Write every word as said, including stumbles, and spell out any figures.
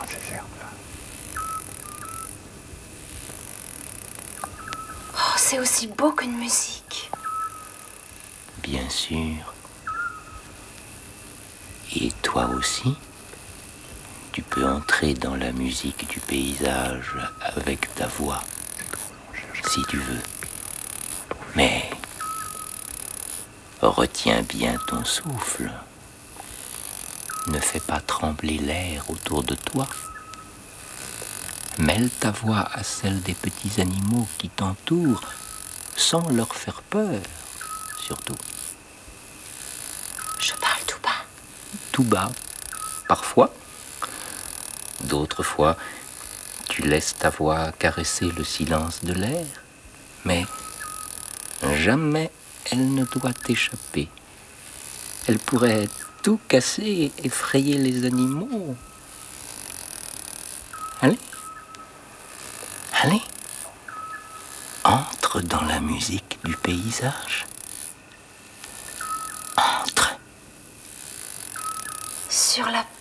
Oh, c'est aussi beau qu'une musique. Bien sûr. Et toi aussi, tu peux entrer dans la musique du paysage avec ta voix, si tu veux. Mais retiens bien ton souffle. Ne fais pas trembler l'air autour de toi. Mêle ta voix à celle des petits animaux qui t'entourent, sans leur faire peur, surtout. Je parle tout bas. Tout bas, parfois. D'autres fois, tu laisses ta voix caresser le silence de l'air, mais jamais elle ne doit t'échapper. Elle pourrait tout casser et effrayer les animaux. Allez, allez, entre dans la musique du paysage. Entre. Sur la